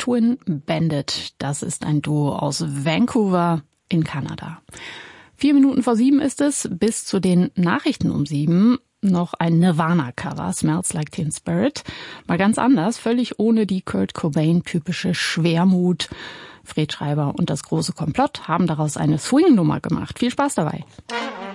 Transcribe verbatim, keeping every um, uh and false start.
Twin Bandit. Das ist ein Duo aus Vancouver in Kanada. Vier Minuten vor sieben ist es, bis zu den Nachrichten um sieben. Noch ein Nirvana-Cover, Smells Like Teen Spirit. Mal ganz anders, völlig ohne die Kurt Cobain-typische Schwermut. Fred Schreiber und das große Komplott haben daraus eine Swing-Nummer gemacht. Viel Spaß dabei.